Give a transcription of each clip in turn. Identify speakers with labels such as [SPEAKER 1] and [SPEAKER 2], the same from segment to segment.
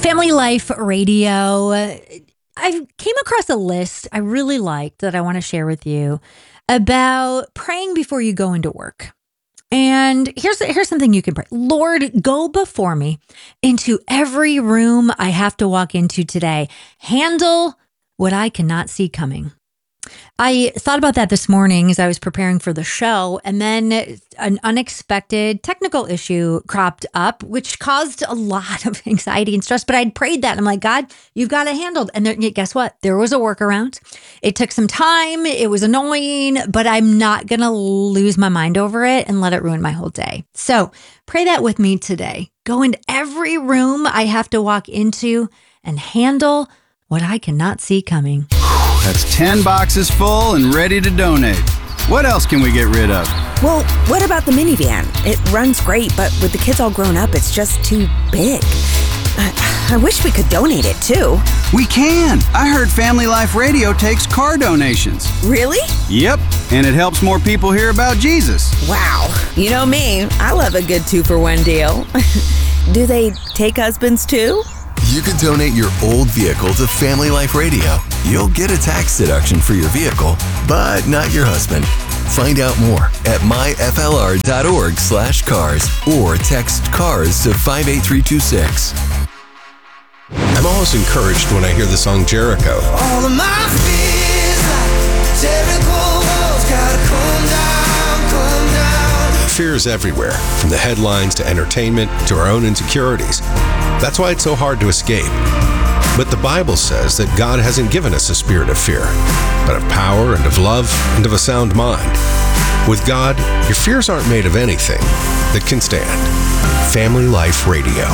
[SPEAKER 1] Family Life Radio. I came across a list I really liked that I want to share with you about praying before you go into work. And here's something you can pray. Lord, go before me into every room I have to walk into today. Handle what I cannot see coming. I thought about that this morning as I was preparing for the show, and then an unexpected technical issue cropped up, which caused a lot of anxiety and stress. But I'd prayed that. I'm like, God, you've got it handled. And then, guess what? There was a workaround. It took some time. It was annoying, but I'm not going to lose my mind over it and let it ruin my whole day. So pray that with me today. Go into every room I have to walk into and handle what I cannot see coming.
[SPEAKER 2] That's 10 boxes full and ready to donate. What else can we get rid of?
[SPEAKER 3] Well, what about the minivan? It runs great, but with the kids all grown up, it's just too big. I wish we could donate it, too.
[SPEAKER 2] We can. I heard Family Life Radio takes car donations.
[SPEAKER 3] Really?
[SPEAKER 2] Yep, and it helps more people hear about Jesus.
[SPEAKER 3] Wow. You know me, I love a good 2-for-1 deal. Do they take husbands, too?
[SPEAKER 4] You could donate your old vehicle to Family Life Radio. You'll get a tax deduction for your vehicle, but not your husband. Find out more at myflr.org/cars or text CARS to 58326.
[SPEAKER 5] I'm always encouraged when I hear the song Jericho.
[SPEAKER 6] All of my fears like Jericho walls gotta come down, come down.
[SPEAKER 5] Fear is everywhere, from the headlines to entertainment to our own insecurities. That's why it's so hard to escape. But the Bible says that God hasn't given us a spirit of fear, but of power and of love and of a sound mind. With God, your fears aren't made of anything that can stand. Family Life Radio.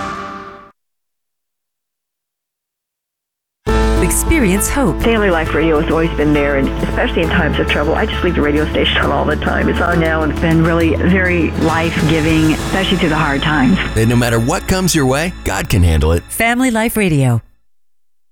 [SPEAKER 7] Experience hope.
[SPEAKER 8] Family Life Radio has always been there, and especially in times of trouble. I just leave the radio station on all the time. It's on now, and it's been really very life-giving, especially through the hard times.
[SPEAKER 4] And no matter what comes your way, God can handle it.
[SPEAKER 7] Family Life Radio.